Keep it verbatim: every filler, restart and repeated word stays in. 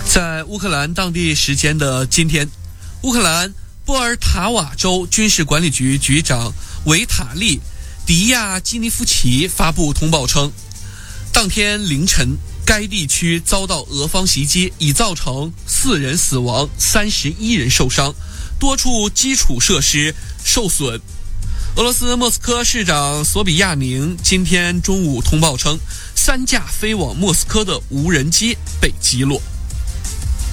在乌克兰当地时间的今天，乌克兰波尔塔瓦州军事管理局局长维塔利·迪亚基尼夫奇发布通报称，当天凌晨该地区遭到俄方袭击，已造成四人死亡，三十一人受伤，多处基础设施受损。俄罗斯莫斯科市长索比亚宁今天中午通报称，三架飞往莫斯科的无人机被击落。